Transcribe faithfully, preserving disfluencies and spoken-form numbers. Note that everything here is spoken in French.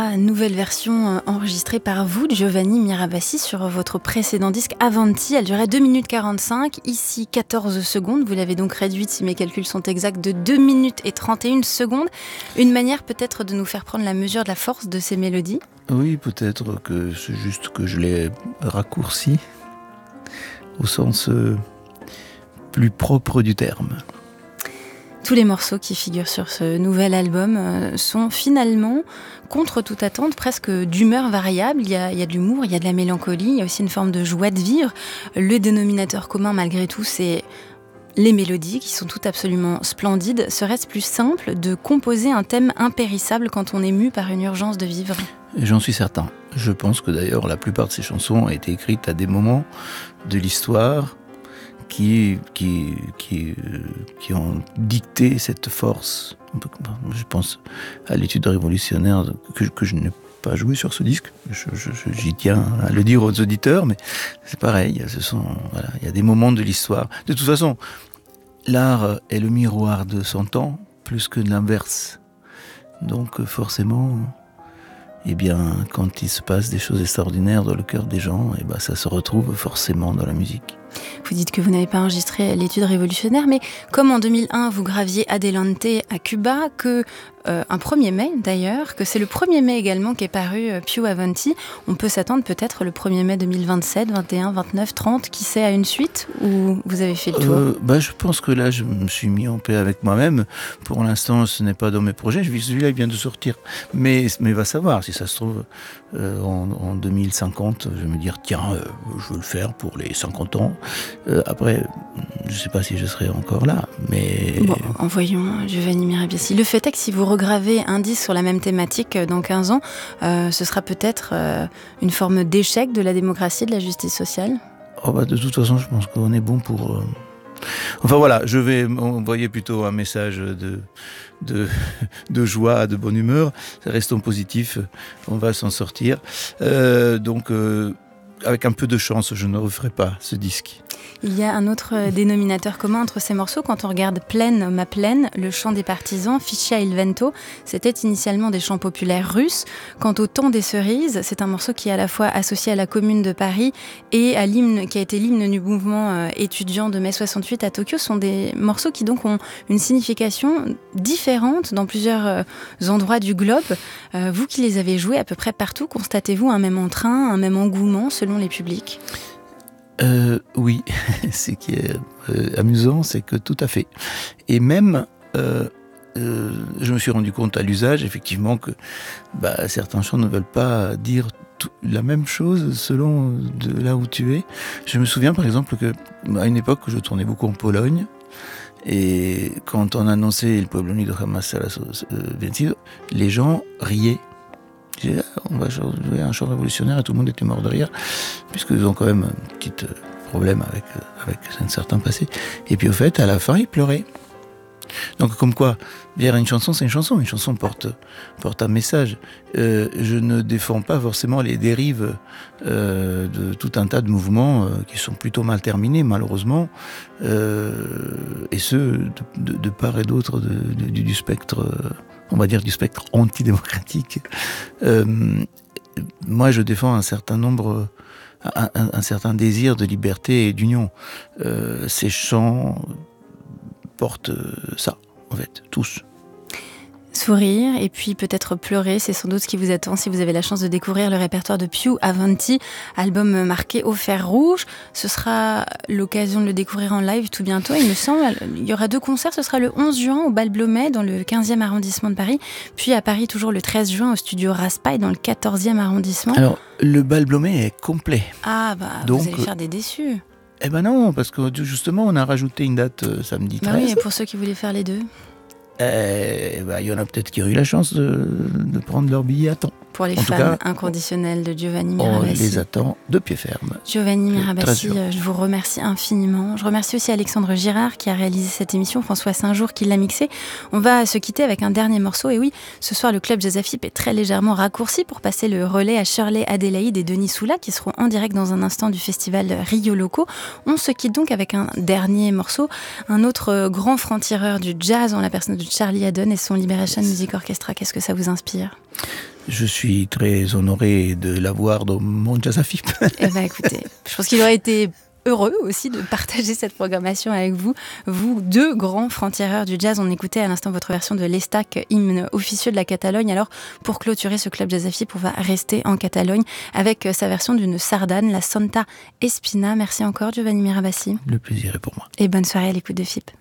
Nouvelle version enregistrée par vous, Giovanni Mirabassi, sur votre précédent disque Avanti. Elle durait deux minutes quarante-cinq, ici quatorze secondes. Vous l'avez donc réduite, si mes calculs sont exacts, de deux minutes et trente et une secondes. Une manière peut-être de nous faire prendre la mesure de la force de ces mélodies. Oui, peut-être que c'est juste que je l'ai raccourci au sens euh, plus propre du terme. Tous les morceaux qui figurent sur ce nouvel album euh, sont finalement, contre toute attente, presque d'humeur variable. Il y a, il y a de l'humour, il y a de la mélancolie, il y a aussi une forme de joie de vivre. Le dénominateur commun, malgré tout, c'est les mélodies qui sont toutes absolument splendides. Serait-ce plus simple de composer un thème impérissable quand on est mu par une urgence de vivre ? J'en suis certain. Je pense que d'ailleurs la plupart de ces chansons ont été écrites à des moments de l'histoire Qui, qui, qui, qui ont dicté cette force. Je pense à l'étude révolutionnaire que, que je n'ai pas joué sur ce disque. Je, je, j'y tiens à le dire aux auditeurs, mais c'est pareil. Ce sont, voilà, il y a des moments de l'histoire. De toute façon, l'art est le miroir de son temps plus que de l'inverse. Donc forcément, eh bien, quand il se passe des choses extraordinaires dans le cœur des gens, eh ben, ça se retrouve forcément dans la musique. Vous dites que vous n'avez pas enregistré l'étude révolutionnaire, mais comme en deux mille un, vous graviez Adelante à Cuba, que euh, un premier mai d'ailleurs, que c'est le premier mai également qu'est paru euh, Più Avanti, on peut s'attendre peut-être le premier mai deux mille vingt-sept, vingt et un, vingt-neuf, trente, qui sait, à une suite, ou vous avez fait le tour ? euh, bah, Je pense que là, je me suis mis en paix avec moi-même. Pour l'instant, ce n'est pas dans mes projets. Celui-là, il vient de sortir. Mais, mais va savoir, si ça se trouve, euh, en, en deux mille cinquante, je vais me dire, tiens, euh, je veux le faire pour les cinquante ans. Euh, après, je ne sais pas si je serai encore là, mais... Bon, envoyons Giovanni Mirabassi. Le fait est que si vous regravez un disque sur la même thématique dans quinze ans, euh, ce sera peut-être euh, une forme d'échec de la démocratie, de la justice sociale ? Oh bah, de toute façon, je pense qu'on est bon pour... Euh... Enfin voilà, je vais envoyer plutôt un message de, de, de joie, de bonne humeur. Restons positifs, on va s'en sortir. Euh, donc... Euh... Avec un peu de chance, je ne referai pas ce disque. Il y a un autre dénominateur commun entre ces morceaux. Quand on regarde Plaine, ma plaine, le chant des partisans, Fischia il vento, c'était initialement des chants populaires russes. Quant au Temps des cerises, c'est un morceau qui est à la fois associé à la Commune de Paris et à l'hymne qui a été l'hymne du mouvement étudiant de mai soixante-huit à Tokyo. Ce sont des morceaux qui donc ont une signification différente dans plusieurs endroits du globe. Vous qui les avez joués à peu près partout, constatez-vous un même entrain, un même engouement selon les publics ? Euh, oui, ce qui est euh, amusant, c'est que tout à fait. Et même, euh, euh, je me suis rendu compte à l'usage, effectivement, que bah, certains chants ne veulent pas dire tout, la même chose selon de là où tu es. Je me souviens, par exemple, qu'à une époque, je tournais beaucoup en Pologne, et quand on annonçait « Il pueblo unido jamás será vencido », les gens riaient. On va jouer un chant révolutionnaire et tout le monde était mort de rire, puisqu'ils ont quand même un petit problème avec, avec un certain passé. Et puis au fait, à la fin, ils pleuraient. Donc comme quoi, bien une chanson, c'est une chanson. Une chanson porte, porte un message. Euh, je ne défends pas forcément les dérives euh, de tout un tas de mouvements euh, qui sont plutôt mal terminés, malheureusement, euh, et ceux de, de, de part et d'autre de, de, du, du spectre... Euh, on va dire du spectre antidémocratique. Euh, moi, je défends un certain nombre, un, un, un certain désir de liberté et d'union. Euh, ces chants portent ça, en fait, tous. Sourire et puis peut-être pleurer, c'est sans doute ce qui vous attend si vous avez la chance de découvrir le répertoire de Più Avanti, album marqué au fer rouge. Ce sera l'occasion de le découvrir en live tout bientôt, il me semble. Il y aura deux concerts, ce sera le onze juin au Bal Blomet dans le quinzième arrondissement de Paris, puis à Paris toujours le treize juin au studio Raspail dans le quatorzième arrondissement. Alors, le Bal Blomet est complet. Ah bah, donc, vous allez faire des déçus. Eh ben non, parce que justement, on a rajouté une date euh, samedi treize. Bah oui, et pour ceux qui voulaient faire les deux. Eh ben, il y en a peut-être qui ont eu la chance de, de prendre leur billet à temps. Pour les en fans cas, inconditionnels de Giovanni Mirabassi. On les attend de pied ferme. Giovanni Mirabassi, je vous remercie infiniment. Je remercie aussi Alexandre Girard qui a réalisé cette émission, François Saint-Jour qui l'a mixée. On va se quitter avec un dernier morceau. Et oui, ce soir, le Club Jazz Afip est très légèrement raccourci pour passer le relais à Shirley Adélaïde et Denis Soula qui seront en direct dans un instant du festival Rio Loco. On se quitte donc avec un dernier morceau, un autre grand franc-tireur du jazz en la personne de Charlie Haddon et son Liberation Music Orchestra. Qu'est-ce que ça vous inspire ? Je suis très honoré de l'avoir dans mon Jazz à Fippe. Eh bien, écoutez, je pense qu'il aurait été heureux aussi de partager cette programmation avec vous. Vous, deux grands francs-tireurs du jazz. On écoutait à l'instant votre version de l'Estac, hymne officieux de la Catalogne. Alors, pour clôturer ce club Jazz à Fippe, on va rester en Catalogne avec sa version d'une sardane, la Santa Espina. Merci encore, Giovanni Mirabassi. Le plaisir est pour moi. Et bonne soirée à l'écoute de Fippe.